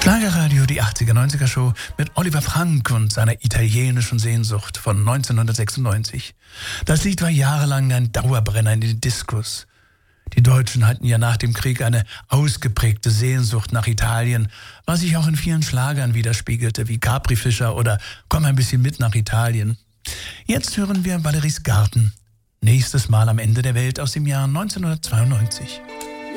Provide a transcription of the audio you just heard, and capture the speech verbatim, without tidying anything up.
Schlagerradio, die achtziger, neunziger Show mit Oliver Frank und seiner italienischen Sehnsucht von neunzehnhundertsechsundneunzig. Das Lied war jahrelang ein Dauerbrenner in den Diskos. Die Deutschen hatten ja nach dem Krieg eine ausgeprägte Sehnsucht nach Italien, was sich auch in vielen Schlagern widerspiegelte, wie Capri Fischer oder Komm ein bisschen mit nach Italien. Jetzt hören wir Valeries Garten. Nächstes Mal am Ende der Welt aus dem Jahr neunzehnhundertzweiundneunzig.